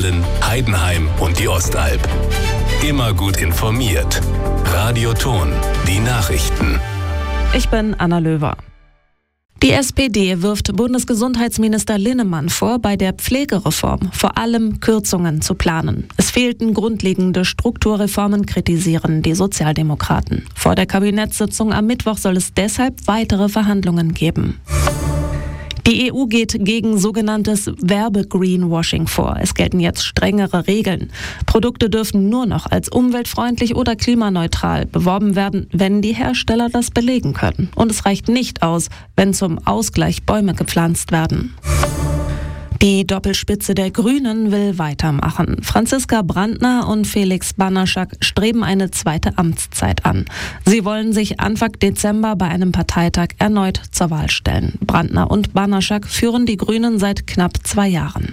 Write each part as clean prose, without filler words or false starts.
Baden, Heidenheim und die Ostalb. Immer gut informiert. Radio Ton, die Nachrichten. Ich bin Anna Löwer. Die SPD wirft Bundesgesundheitsminister Linnemann vor, bei der Pflegereform vor allem Kürzungen zu planen. Es fehlten grundlegende Strukturreformen, kritisieren die Sozialdemokraten. Vor der Kabinettssitzung am Mittwoch soll es deshalb weitere Verhandlungen geben. Die EU geht gegen sogenanntes Werbe-Greenwashing vor. Es gelten jetzt strengere Regeln. Produkte dürfen nur noch als umweltfreundlich oder klimaneutral beworben werden, wenn die Hersteller das belegen können. Und es reicht nicht aus, wenn zum Ausgleich Bäume gepflanzt werden. Die Doppelspitze der Grünen will weitermachen. Franziska Brandner und Felix Banaschak streben eine zweite Amtszeit an. Sie wollen sich Anfang Dezember bei einem Parteitag erneut zur Wahl stellen. Brandner und Banaschak führen die Grünen seit knapp 2 Jahren.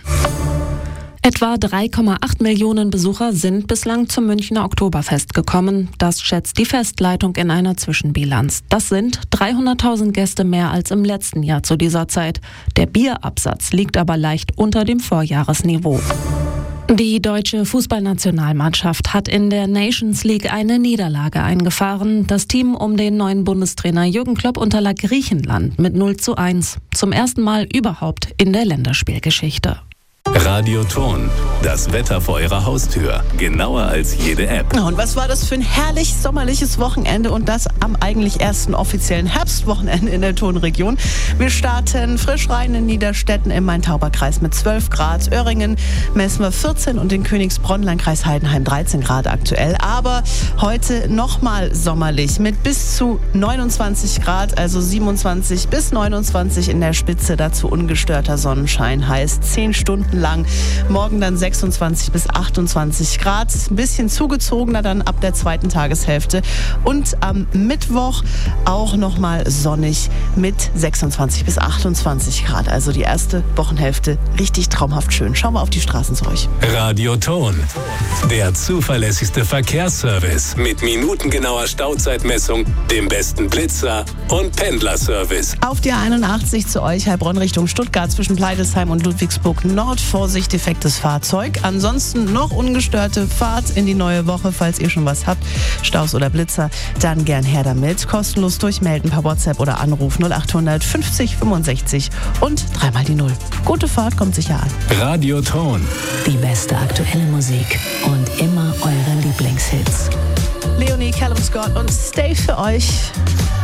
Etwa 3,8 Millionen Besucher sind bislang zum Münchner Oktoberfest gekommen. Das schätzt die Festleitung in einer Zwischenbilanz. Das sind 300.000 Gäste mehr als im letzten Jahr zu dieser Zeit. Der Bierabsatz liegt aber leicht unter dem Vorjahresniveau. Die deutsche Fußballnationalmannschaft hat in der Nations League eine Niederlage eingefahren. Das Team um den neuen Bundestrainer Jürgen Klopp unterlag Griechenland mit 0:1. Zum ersten Mal überhaupt in der Länderspielgeschichte. Radio Ton, das Wetter vor Ihrer Haustür. Genauer als jede App. Und was war das für ein herrlich sommerliches Wochenende und das am eigentlich ersten offiziellen Herbstwochenende in der Tonregion. Wir starten frisch rein in Niederstetten im Main-Tauber-Kreis mit 12 Grad. Öhringen messen wir 14 und in Königsbronn-Landkreis Heidenheim 13 Grad aktuell. Aber heute nochmal sommerlich mit bis zu 29 Grad, also 27 bis 29 in der Spitze. Dazu ungestörter Sonnenschein, heißt 10 Stunden lang. Morgen dann 26 bis 28 Grad. Ein bisschen zugezogener dann ab der zweiten Tageshälfte. Und am Mittwoch auch nochmal sonnig mit 26 bis 28 Grad. Also die erste Wochenhälfte richtig traumhaft schön. Schauen wir auf die Straßen zu euch. Radio Ton, der zuverlässigste Verkehrsservice mit minutengenauer Stauzeitmessung, dem besten Blitzer und Pendlerservice. Auf die 81 zu euch, Heilbronn Richtung Stuttgart zwischen Pleidelsheim und Ludwigsburg Nord. Vorsicht, defektes Fahrzeug. Ansonsten noch ungestörte Fahrt in die neue Woche. Falls ihr schon was habt, Staus oder Blitzer, dann gern her damit. Kostenlos durchmelden per WhatsApp oder Anruf 0800 50 65 und 3 die 0. Gute Fahrt, kommt sicher an. Radio Ton. Die beste aktuelle Musik und immer eure Lieblingshits. Leonie, Callum Scott und Stay für euch.